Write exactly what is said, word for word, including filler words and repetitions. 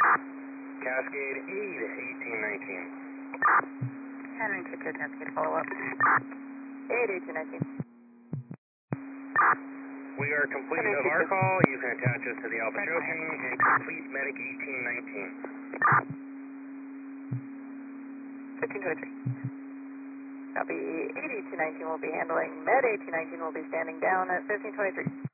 Cascade eight, eighteen nineteen. Henry two two, Cascade follow up. eight, eighteen nineteen. We are complete of our call. You can attach us to the Alpha choking and complete medic eighteen nineteen. fifteen twenty-three. Copy, eight eighteen nineteen will be handling med, eighteen nineteen will be standing down at fifteen twenty-three.